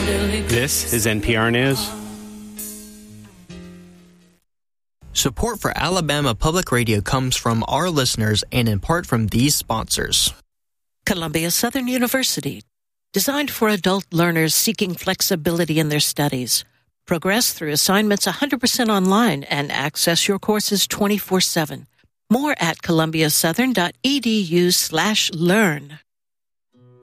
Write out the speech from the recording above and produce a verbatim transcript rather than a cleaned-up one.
This is N P R News. Support for Alabama Public Radio comes from our listeners and in part from these sponsors. Columbia Southern University, designed for adult learners seeking flexibility in their studies. Progress through assignments one hundred percent online and access your courses twenty-four seven. More at columbia southern dot e d u slash learn.